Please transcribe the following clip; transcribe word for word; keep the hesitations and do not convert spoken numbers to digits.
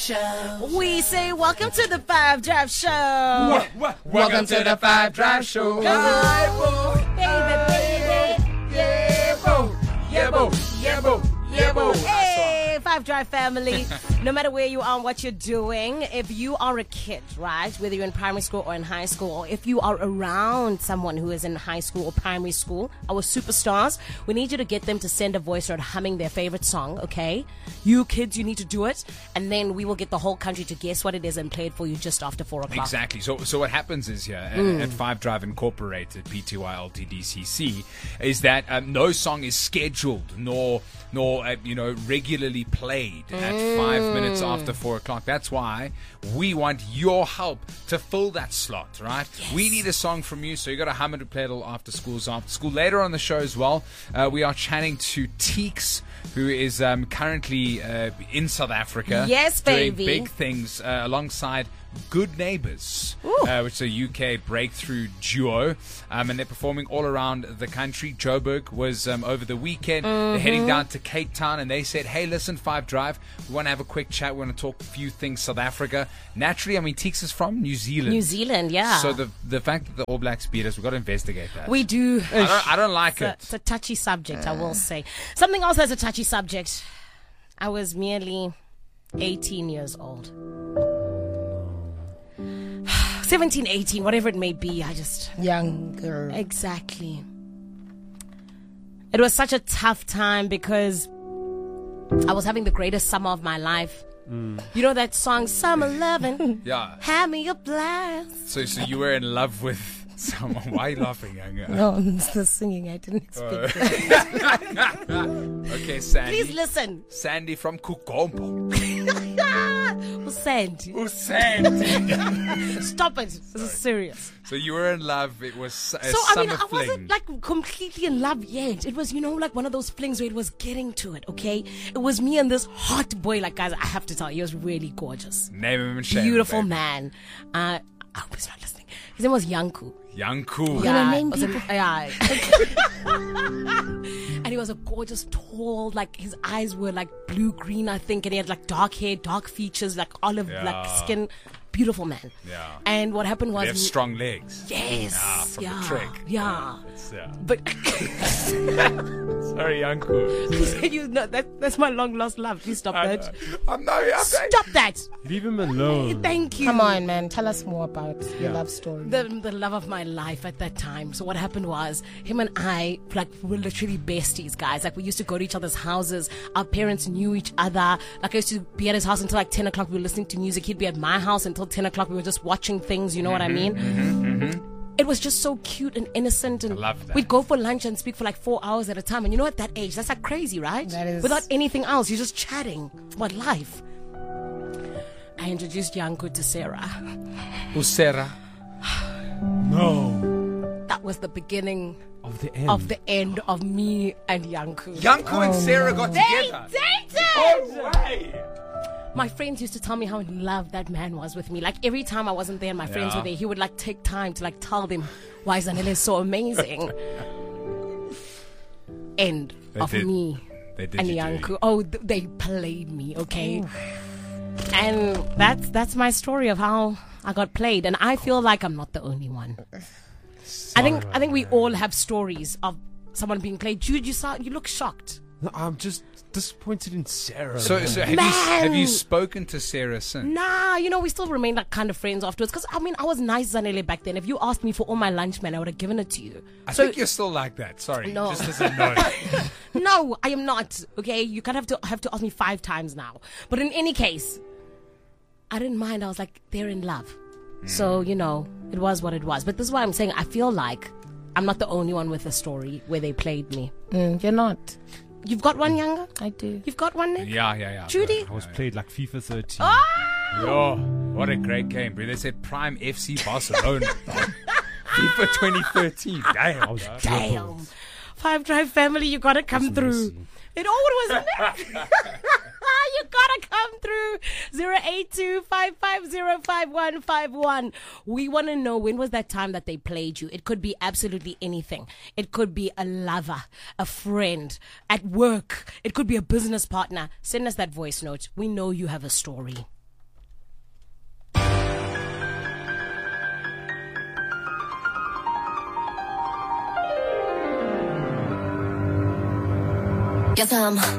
Show. We say welcome to the Five Drive Show. What, what? Welcome, welcome to the Five Drive Show. Come on, baby, baby. Yeah, bo. Yeah, bo. Yeah, bo. Yeah, bo. Hey, Five Drive family. No matter where you are and what you're doing, if you are a kid, right, whether you're in primary school or in high school, or if you are around someone who is in high school or primary school, our superstars, we need you to get them to send a voice note humming their favorite song, okay? You kids, you need to do it, and then we will get the whole country to guess what it is and play it for you just after four o'clock. Exactly. So so what happens is here Mm. at, at Five Drive Incorporated, P T Y L T D C C, is that um, no song is scheduled nor nor uh, you know regularly played at five minutes after four o'clock. That's why we want your help to fill that slot, right? Yes. We need a song from you, so you got to hum it and play it all after school's after school. Later on the show as well, uh, we are chatting to Teeks, who is um, currently uh, in South Africa. Yes, doing baby. big things uh, alongside Good Neighbours, uh, which is a U K breakthrough duo, um, and they're performing all around the country. Joburg was um, over the weekend. Mm-hmm. They're heading down to Cape Town, and they said, hey, listen, Five Drive, we want to have a quick chat. We want to talk a few things South Africa. Naturally, I mean, Teeks is from New Zealand. New Zealand, yeah. So the the fact that the All Blacks beat us, we've got to investigate that. We do. I don't, I don't like It's a, it. it's a touchy subject, I will say. Something else that's a touchy subject. I was merely eighteen years old. seventeen, eighteen, whatever it may be. I just... Younger. Exactly. It was such a tough time because I was having the greatest summer of my life. Mm. You know that song, Summer Lovin'? Yeah. Have me a blast. So, so you were in love with someone. Why are you laughing, Younger? No, it's the singing. I didn't expect it. Okay, Sandy. Please listen. Sandy from Kukombo. Who's Sandy? Who's Sandy? Stop it. This is serious. So you were in love. It was a So, I summer mean, I fling. wasn't like completely in love yet. It was, you know, like one of those flings where it was getting to it, okay? It was me and this hot boy. Like, guys, I have to tell you, he was really gorgeous. Name him and shame him, Beautiful baby. man. Uh, I hope he's not listening. His name was Yanku. Yanku. Yeah. gonna name it was an- people? yeah. And he was a gorgeous, tall, like his eyes were like blue green, I think, and he had like dark hair, dark features, like olive, Yeah. like skin. Beautiful man. Yeah. And what happened was, They have we- strong legs. yes, Ah, from yeah, the trick. yeah. It's, yeah. But Sorry, Yanku. you know that that's my long lost love. Please stop I that. know. I'm not. I'm Stop that. Leave him alone. Thank you. Come on, man. Tell us more about your love story. The, the love of my life at that time. So what happened was, him and I, like, were literally besties, guys. Like, we used to go to each other's houses. Our parents knew each other. Like, I used to be at his house until like ten o'clock. We were listening to music. He'd be at my house until ten o'clock. We were just watching things. You know what I mean? Mm-hmm, mm-hmm. It was just so cute and innocent, and I love that. we'd go for lunch and speak for like four hours at a time. And you know, at that age, that's like crazy, right? That is- Without anything else, you're just chatting about life. I introduced Yanku to Sarah. Usera. No. That was the beginning Of the end. of the end of me and Yanku. Yanku and Sarah got They together. dated! Oh, way. My friends used to tell me how in love that man was with me. Like, every time I wasn't there and my friends Yeah. were there, he would like take time to like tell them why Zanele is so amazing. End They of did- me they did and you dirty. Yanku. Oh, th- they played me, okay? And that's that's my story of how I got played. And I feel like I'm not the only one. I think I think we all have stories of someone being played. Jude, you saw you look shocked. No, I'm just disappointed in Sarah. So, man. so have, you, Man. have you spoken to Sarah since? Nah, you know, we still remain like kind of friends afterwards. Because, I mean, I was nice, Zanele, back then. If you asked me for all my lunch, man, I would have given it to you. I so, think you're still like that. Sorry. No. Just as a note. no, I am not. Okay, you kind of have to have to ask me five times now. But in any case, I didn't mind. I was like, they're in love. So, you know, it was what it was. But this is why I'm saying I feel like I'm not the only one with a story where they played me. Mm, you're not. You've got one, Younger? I do. You've got one, Nick? Yeah, yeah, yeah. Judy? I was played like FIFA thirteen. Oh! Yo, what a great game, bro. They said Prime F C Barcelona. FIFA twenty thirteen. Damn. I was Damn. Five Drive family, you gotta come That's through. messy. It all was you gotta come through. zero eight two, five five zero, five one five one. We want to know, when was that time that they played you? It could be absolutely anything. It could be a lover, a friend, at work. It could be a business partner. Send us that voice note. We know you have a story. Get some.